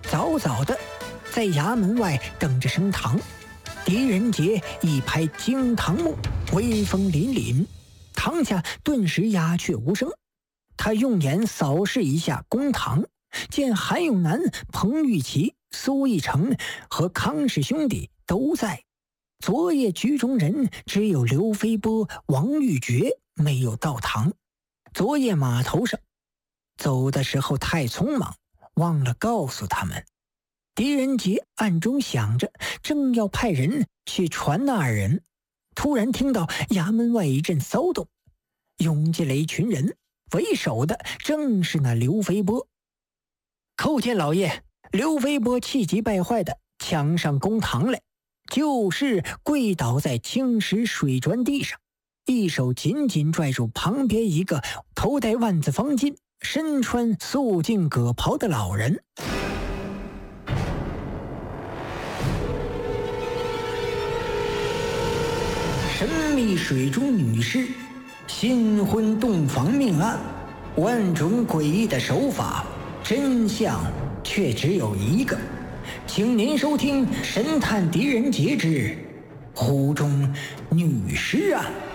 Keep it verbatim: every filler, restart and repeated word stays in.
早早的在衙门外等着升堂。狄仁杰一拍惊堂木，威风凛凛，堂下顿时鸦雀无声。他用眼扫视一下公堂，见韩永南、彭玉琪、苏义成和康氏兄弟都在，昨夜局中人只有刘飞波、王玉珏没有到堂。昨夜码头上走的时候太匆忙，忘了告诉他们。狄仁杰暗中想着，正要派人去传那二人，突然听到衙门外一阵骚动，涌进来一群人，为首的正是那刘飞波。叩见老爷！刘飞波气急败坏的抢上公堂来，就是跪倒在青石水砖地上，一手紧紧拽住旁边一个头戴万字方巾、身穿素净葛袍的老人。神秘水中女尸新婚洞房命案，万种诡异的手法，真相却只有一个。请您收听《神探狄仁杰之湖中女尸案》。